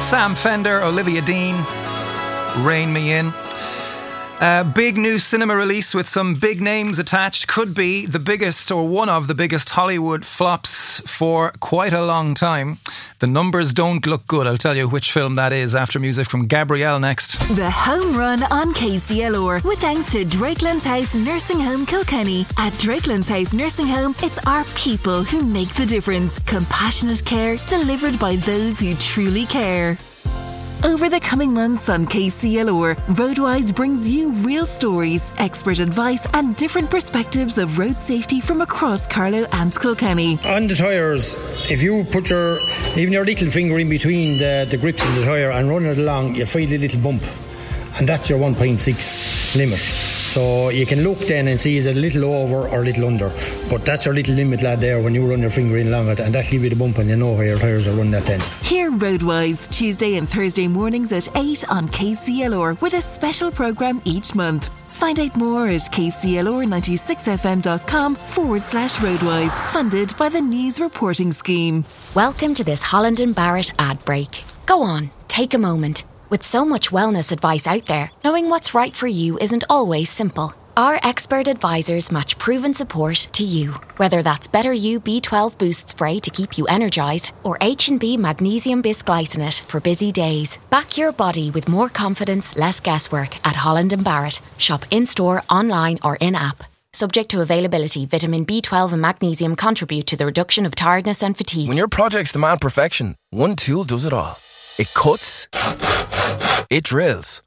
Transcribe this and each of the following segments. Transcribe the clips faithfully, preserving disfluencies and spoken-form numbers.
Sam Fender, Olivia Dean, Rein Me In. A big new cinema release with some big names attached. Could be the biggest or one of the biggest Hollywood flops for quite a long time. The numbers don't look good. I'll tell you which film that is after music from Gabrielle next. The Home Run on K C L R with thanks to Drakelands House Nursing Home Kilkenny. At Drakelands House Nursing Home, it's our people who make the difference. Compassionate care delivered by those who truly care. Over the coming months on K C L R, Roadwise brings you real stories, expert advice and different perspectives of road safety from across Carlow and Kilkenny. On the tyres, if you put your, even your little finger in between the, the grips of the tyre and run it along, you feel a little bump. And that's your one point six limit. So you can look then and see is it a little over or a little under. But that's your little limit, lad, there when you run your finger in along it, and that'll give you the bump and you know where your tyres are running at then. Hear Roadwise Tuesday and Thursday mornings at eight on K C L R with a special programme each month. Find out more at kclr96fm.com forward slash Roadwise, funded by the News Reporting Scheme. Welcome to this Holland and Barrett ad break. Go on, take a moment. With so much wellness advice out there, knowing what's right for you isn't always simple. Our expert advisors match proven support to you. Whether that's Better You B twelve Boost Spray to keep you energised or H and B Magnesium Bisglycinate for busy days. Back your body with more confidence, less guesswork at Holland and Barrett. Shop in-store, online or in-app. Subject to availability, vitamin B twelve and magnesium contribute to the reduction of tiredness and fatigue. When your projects demand perfection, one tool does it all. It cuts. It drills.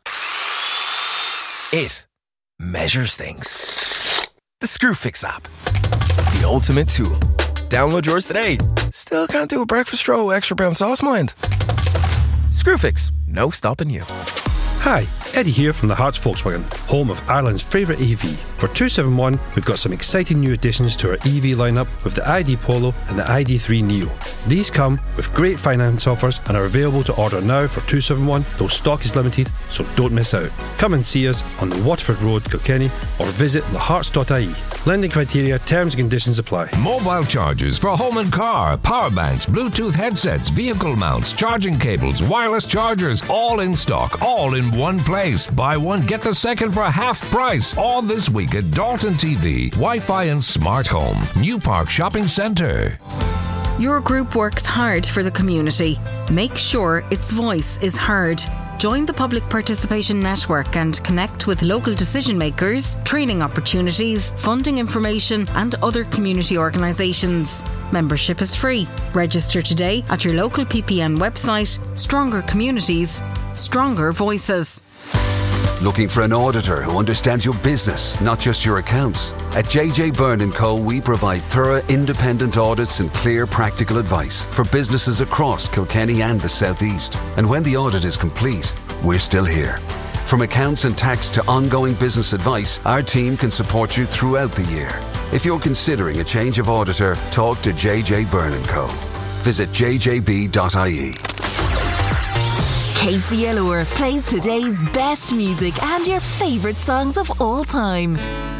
It measures things. The Screwfix app. The ultimate tool. Download yours today. Still can't do a breakfast roll with extra brown sauce, mind? Screwfix. No stopping you. Hi, Eddie here from the Hearts Volkswagen, home of Ireland's favourite E V. For two seven one, we've got some exciting new additions to our E V lineup with the I D Polo and the I D three Neo. These come with great finance offers and are available to order now for two seven one, though stock is limited, so don't miss out. Come and see us on the Waterford Road, Kilkenny, or visit the hearts dot I E. Lending criteria, terms and conditions apply. Mobile chargers for home and car, power banks, Bluetooth headsets, vehicle mounts, charging cables, wireless chargers, all in stock, all in one place. Buy one, get the second for half price. All this week at Dalton T V, Wi-Fi and Smart Home, New Park Shopping Centre. Your group works hard for the community. Make sure its voice is heard. Join the Public Participation Network and connect with local decision makers, training opportunities, funding information and other community organisations. Membership is free. Register today at your local P P N website. Stronger communities, stronger voices. Looking for an auditor who understands your business, not just your accounts? At J J Byrne and Co, we provide thorough independent audits and clear practical advice for businesses across Kilkenny and the South East. And when the audit is complete, we're still here. From accounts and tax to ongoing business advice, our team can support you throughout the year. If you're considering a change of auditor, talk to J J Byrne and Co. Visit j j b dot i e. K C L R plays today's best music and your favourite songs of all time.